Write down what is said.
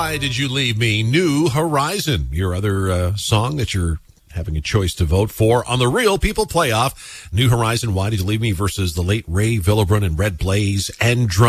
Why Did You Leave Me? New Horizon, your other song that you're having a choice to vote for on the Real People Playoff. New Horizon, Why Did You Leave Me versus the late Ray Villebruin and Red Blaze and Drum.